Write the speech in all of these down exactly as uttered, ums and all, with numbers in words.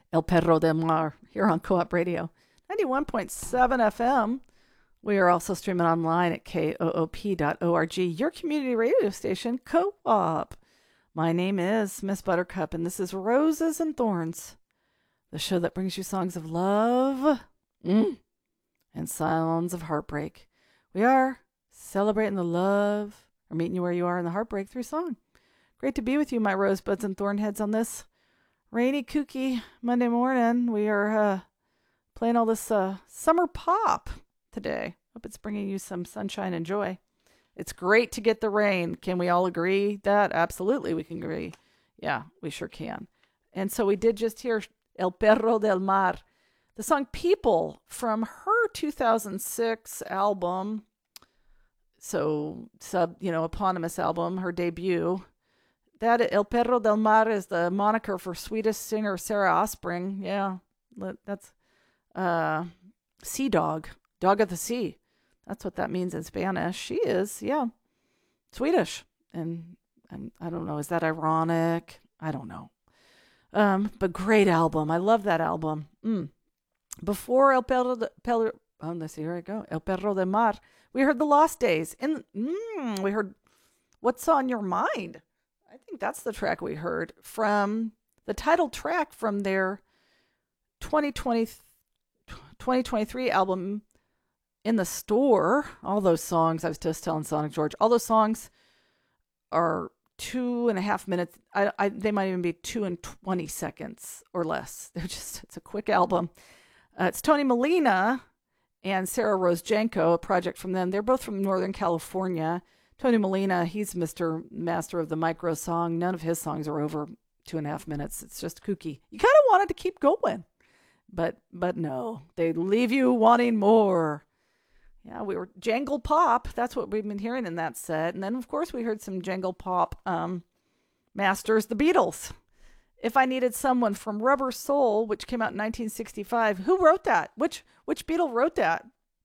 El Perro del Mar here on Co-op Radio, ninety-one point seven F M. We are also streaming online at koop dot org, your community radio station, Co-op. My name is Miss Buttercup, and this is Roses and Thorns, the show that brings you songs of love mm, and sounds of heartbreak. We are celebrating the love, or meeting you where you are in the heartbreak through song. Great to be with you, my rosebuds and thornheads, on this rainy, kooky Monday morning. We are uh, playing all this uh, summer pop today. Hope it's bringing you some sunshine and joy. It's great to get the rain. Can we all agree that? Absolutely, we can agree. Yeah, we sure can. And so we did just hear El Perro del Mar, the song People from her two thousand six album. So, sub, you know, eponymous album, her debut. That El Perro del Mar is the moniker for Swedish singer Sarah Offspring. Yeah, that's uh, sea dog, dog of the sea. That's what that means in Spanish. She is, yeah, Swedish. And, and I don't know, is that ironic? I don't know. Um, but great album. I love that album. Mm. Before El Perro, de, Perro oh, let's see, here I go. El Perro del Mar. We heard The Lost Days. And mm, we heard What's on Your Mind. I think that's the track we heard from the title track from their twenty twenty, twenty twenty-three album In the Store. All those songs, I was just telling Sonic George, all those songs are two and a half minutes. I, I, they might even be two and twenty seconds or less. They're just, it's a quick album. Uh, it's Tony Molina and Sarah Rosejenko, a project from them. They're both from Northern California. Tony Molina, he's Mister Master of the Micro Song. None of his songs are over two and a half minutes. It's just kooky. You kind of wanted to keep going, but but no, they leave you wanting more. Yeah, we were jangle pop. That's what we've been hearing in that set. And then, of course, we heard some jangle pop um, masters, the Beatles. If I Needed Someone from Rubber Soul, which came out in nineteen sixty-five. Who wrote that? Which which Beatle wrote that?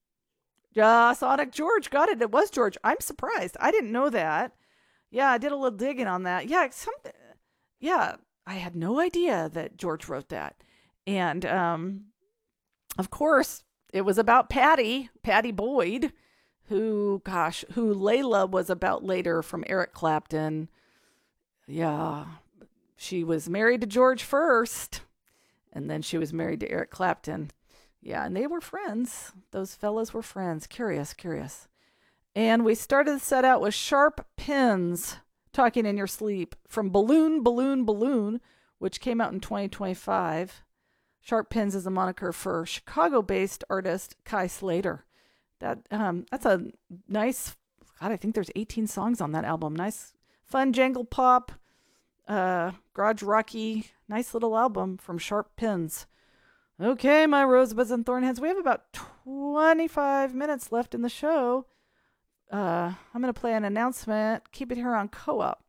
Uh, Sonic George got it. It was George. I'm surprised. I didn't know that. Yeah, I did a little digging on that. Yeah, something. Yeah, I had no idea that George wrote that. And, um, of course, it was about Patty, Patty Boyd, who, gosh, who Layla was about later from Eric Clapton. Yeah, she was married to George first, and then she was married to Eric Clapton. Yeah, and they were friends. Those fellas were friends. Curious, curious. And we started the set out with Sharp Pins, Talking in Your Sleep, from Balloon, Balloon, Balloon, which came out in twenty twenty-five. Sharp Pins is a moniker for Chicago-based artist Kai Slater. That um, That's a nice, God, I think there's eighteen songs on that album. Nice, fun jangle pop, uh, garage rocky, nice little album from Sharp Pins. Okay, my rosebuds and thornheads, we have about twenty-five minutes left in the show. Uh, I'm going to play an announcement. Keep it here on Co-op.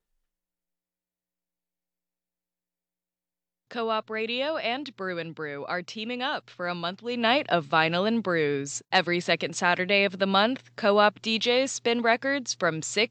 Co-op Radio and Brew and Brew are teaming up for a monthly night of vinyl and brews. Every second Saturday of the month, Co-op D Js spin records from six